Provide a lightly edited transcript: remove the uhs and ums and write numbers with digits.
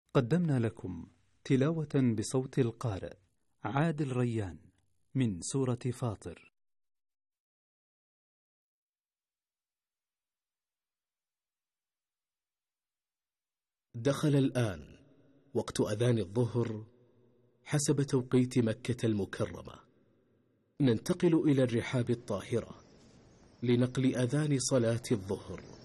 قدمنا لكم تلاوة بصوت القارئ عادل ريان من سورة فاطر. دخل الآن وقت أذان الظهر حسب توقيت مكة المكرمة. ننتقل إلى الرحاب الطاهرة لنقل أذان صلاة الظهر.